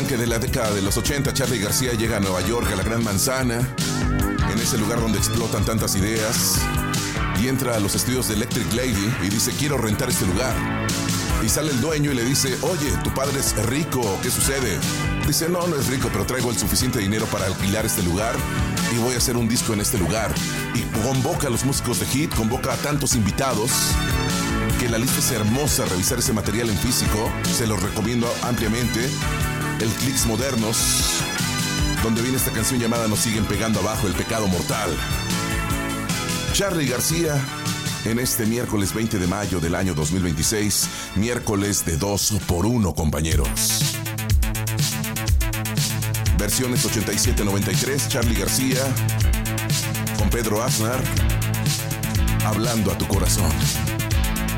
arranque de la década de los 80, Charly García llega a Nueva York, a la Gran Manzana, en ese lugar donde explotan tantas ideas, y entra a los estudios de Electric Lady y dice: quiero rentar este lugar. Y sale el dueño y le dice: oye, tu padre es rico, ¿qué sucede? Dice: no es rico, pero traigo el suficiente dinero para alquilar este lugar y voy a hacer un disco en este lugar. Y convoca a los músicos de Hit, convoca a tantos invitados que la lista es hermosa. Revisar ese material en físico, se los recomiendo ampliamente. El Clicks Modernos, donde viene esta canción llamada Nos siguen pegando abajo, el pecado mortal. Charly García en este miércoles 20 de mayo del año 2026, miércoles de 2x1, compañeros. Versiones 87-93, Charly García con Pedro Aznar, Hablando a tu corazón.